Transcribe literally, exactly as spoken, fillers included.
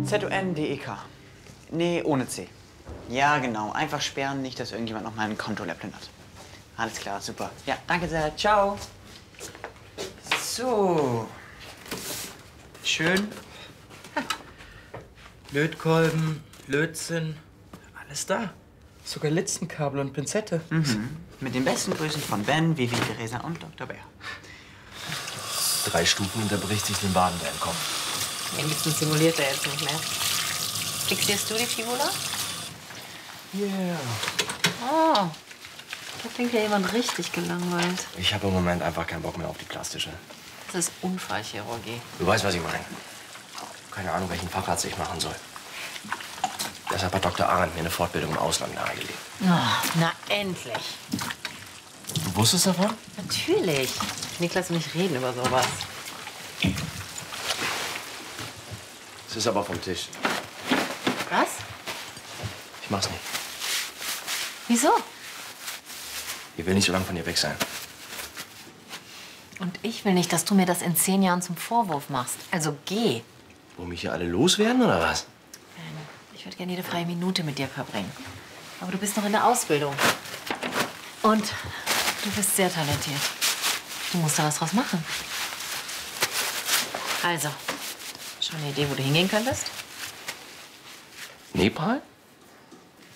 Z O N D E K. Nee, ohne C. Ja, genau. Einfach sperren, nicht, dass irgendjemand noch mein Konto hat. Alles klar, super. Ja, danke sehr. Ciao. So. Schön. Lötkolben, Lötzinn, alles da. Sogar Litzenkabel und Pinzette. Mhm. Mit den besten Grüßen von Ben, Vivi, Theresa und Doktor Bär. Drei Stufen und der bricht sich den Waden der entkommen. Wenigstens simuliert er jetzt nicht mehr. Fixierst du die Fibula? Yeah. Oh, da klingt ja jemand richtig gelangweilt. Ich habe im Moment einfach keinen Bock mehr auf die plastische. Das ist Unfallchirurgie. Du weißt, was ich meine. Keine Ahnung, welchen Facharzt ich machen soll. Deshalb hat Doktor Arendt mir eine Fortbildung im Ausland nahegelegt. Oh, na, endlich. Du wusstest davon? Natürlich. Niklas und ich reden über sowas. Es ist aber vom Tisch. Was? Ich mach's nicht. Wieso? Ich will nicht so lange von dir weg sein. Und ich will nicht, dass du mir das in zehn Jahren zum Vorwurf machst. Also geh. Wo mich hier alle loswerden, oder was? Ich würde gerne jede freie Minute mit dir verbringen. Aber du bist noch in der Ausbildung. Und du bist sehr talentiert. Du musst da was draus machen. Also, schon eine Idee, wo du hingehen könntest? Nepal?